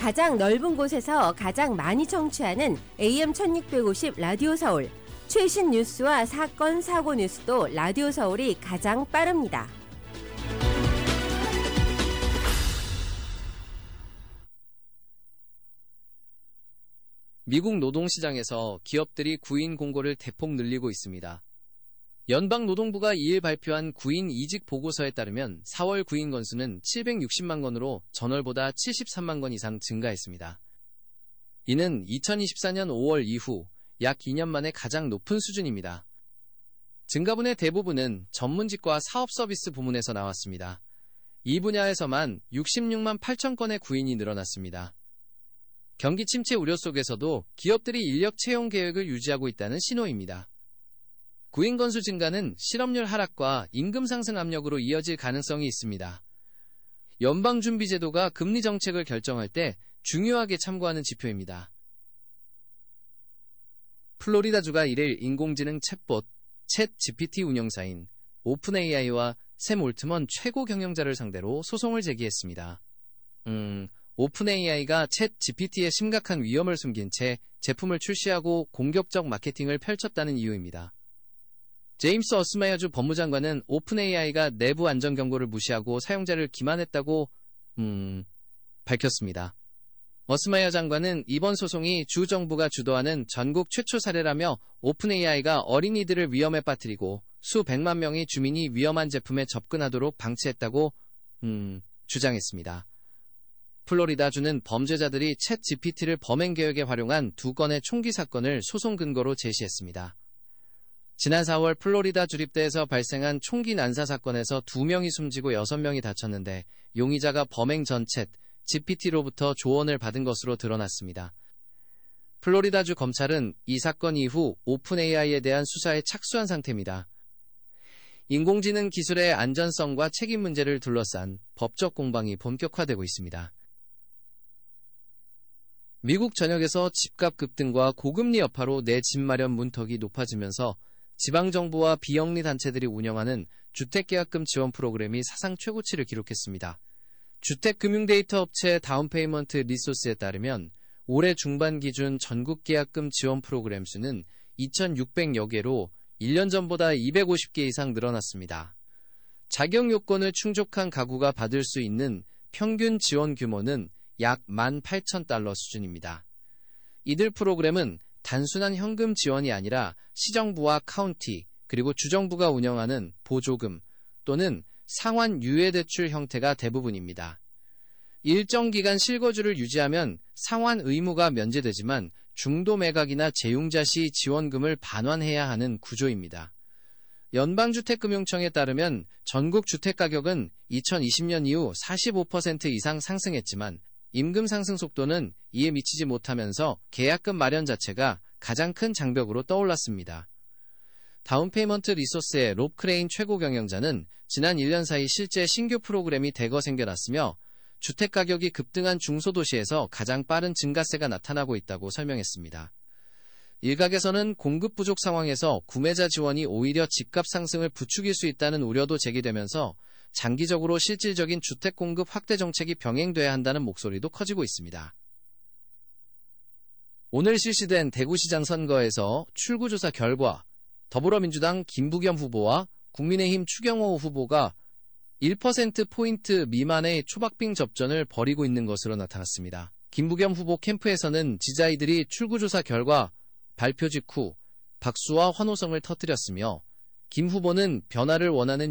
가장 넓은 곳에서 가장 많이 청취하는 AM 1650 라디오 서울. 최신 뉴스와 사건, 사고 뉴스도 라디오 서울이 가장 빠릅니다. 미국 노동시장에서 기업들이 구인 공고를 대폭 늘리고 있습니다. 연방노동부가 2일 발표한 구인 이직 보고서에 따르면 4월 구인 건수는 760만 건으로 전월보다 73만 건 이상 증가했습니다. 이는 2024년 5월 이후 약 2년 만에 가장 높은 수준입니다. 증가분의 대부분은 전문직과 사업서비스 부문에서 나왔습니다. 이 분야에서만 66만 8천 건의 구인이 늘어났습니다. 경기 침체 우려 속에서도 기업들이 인력 채용 계획을 유지하고 있다는 신호입니다. 구인 건수 증가는 실업률 하락과 임금 상승 압력으로 이어질 가능성이 있습니다. 연방준비제도가 금리 정책을 결정할 때 중요하게 참고하는 지표입니다. 플로리다주가 1일 인공지능 챗봇 챗 GPT 운영사인 오픈AI와 샘 올트먼 최고 경영자를 상대로 소송을 제기했습니다. 오픈AI가 챗 GPT의 심각한 위험을 숨긴 채 제품을 출시하고 공격적 마케팅을 펼쳤다는 이유입니다. 제임스 어스마이어주 법무장관은 오픈AI가 내부 안전 경고를 무시하고 사용자를 기만했다고 밝혔습니다. 어스마이어 장관은 이번 소송이 주 정부가 주도하는 전국 최초 사례라며 오픈AI가 어린이들을 위험에 빠뜨리고 수백만 명의 주민이 위험한 제품에 접근하도록 방치했다고 주장했습니다. 플로리다주는 범죄자들이 챗 GPT를 범행 계획에 활용한 2건의 총기 사건을 소송 근거로 제시했습니다. 지난 4월 플로리다 주립대에서 발생한 총기 난사 사건에서 2명이 숨지고 6명이 다쳤는데 용의자가 범행 전 챗 GPT로부터 조언을 받은 것으로 드러났습니다. 플로리다주 검찰은 이 사건 이후 오픈AI에 대한 수사에 착수한 상태입니다. 인공지능 기술의 안전성과 책임 문제를 둘러싼 법적 공방이 본격화되고 있습니다. 미국 전역에서 집값 급등과 고금리 여파로 내 집 마련 문턱이 높아지면서 지방정부와 비영리 단체들이 운영하는 주택계약금 지원 프로그램이 사상 최고치를 기록했습니다. 주택금융데이터 업체 다운페이먼트 리소스에 따르면 올해 중반 기준 전국 계약금 지원 프로그램 수는 2,600여 개로 1년 전보다 250개 이상 늘어났습니다. 자격 요건을 충족한 가구가 받을 수 있는 평균 지원 규모는 약 18,000달러 수준입니다. 이들 프로그램은 단순한 현금 지원이 아니라 시정부와 카운티 그리고 주정부가 운영하는 보조금 또는 상환 유예대출 형태가 대부분입니다. 일정 기간 실거주를 유지하면 상환 의무가 면제되지만 중도 매각이나 재융자 시 지원금을 반환해야 하는 구조입니다. 연방주택금융청에 따르면 전국 주택가격은 2020년 이후 45% 이상 상승했지만 임금 상승 속도는 이에 미치지 못하면서 계약금 마련 자체가 가장 큰 장벽으로 떠올랐습니다. 다운페이먼트 리소스의 롭 크레인 최고 경영자는 지난 1년 사이 실제 신규 프로그램이 대거 생겨났으며 주택가격이 급등한 중소도시에서 가장 빠른 증가세가 나타나고 있다고 설명했습니다. 일각에서는 공급 부족 상황에서 구매자 지원이 오히려 집값 상승을 부추길 수 있다는 우려도 제기되면서 장기적으로 실질적인 주택 공급 확대 정책이 병행돼야 한다는 목소리도 커지고 있습니다. 오늘 실시된 대구시장 선거에서 출구조사 결과 더불어민주당 김부겸 후보와 국민의힘 추경호 후보가 1%포인트 미만의 초박빙 접전을 벌이고 있는 것으로 나타났습니다. 김부겸 후보 캠프에서는 지자이들이 출구조사 결과 발표 직후 박수와 환호성을 터뜨렸으며 김 후보는 변화를 원하는